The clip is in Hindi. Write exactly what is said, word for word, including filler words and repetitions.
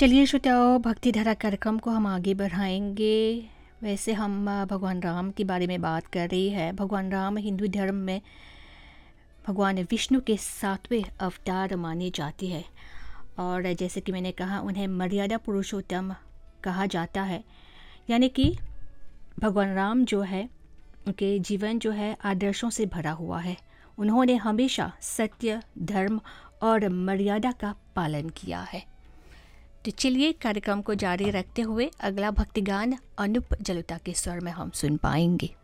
चलिए श्रोताओं, भक्ति धारा कार्यक्रम को हम आगे बढ़ाएंगे। वैसे हम अ, भगवान राम के बारे में बात कर रही है। भगवान राम हिंदू धर्म में भगवान विष्णु के सातवें अवतार माने जाते हैं और जैसे कि मैंने कहा, उन्हें मर्यादा पुरुषोत्तम कहा जाता है। यानी कि भगवान राम जो है, उनके जीवन जो है आदर्शों से भरा हुआ है। उन्होंने हमेशा सत्य, धर्म और मर्यादा का पालन किया है। तो चलिए कार्यक्रम को जारी रखते हुए अगला भक्तिगान अनूप जलोटा के स्वर में हम सुन पाएंगे।